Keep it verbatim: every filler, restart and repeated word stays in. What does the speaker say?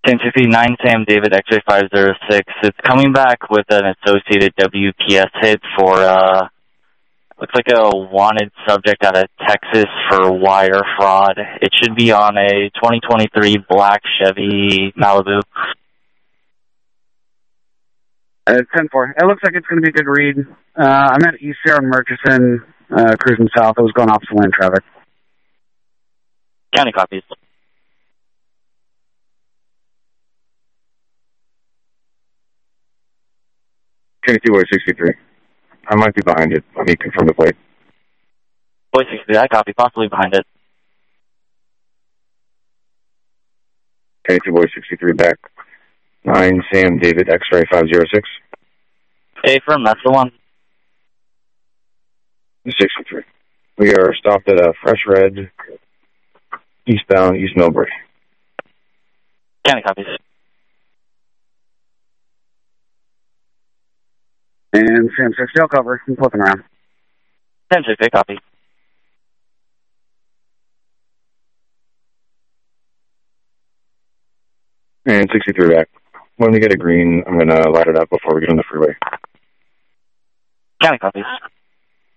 ten fifty-nine Sam David X-ray five zero six. It's coming back with an associated W P S hit for, uh, looks like a wanted subject out of Texas for wire fraud. It should be on a twenty twenty-three black Chevy Malibu. Uh, ten four. It looks like it's going to be a good read. Uh, I'm at East Sierra and Murchison, uh, cruising south. I was going opposite lane traffic. County copies. K two Boy sixty-three. I might be behind it. Let me confirm the plate. Boy sixty-three, I copy. Possibly behind it. K two Boy sixty-three back. nine Sam David X-ray five zero six. A firm, that's the one. sixty-three. We are stopped at a Fresh Red, eastbound East Millbury. County copies. And Sam sixty, I'll cover. I'm flipping around. ten sixty, copy. And sixty-three back. When we get a green, I'm going to light it up before we get on the freeway. County copies.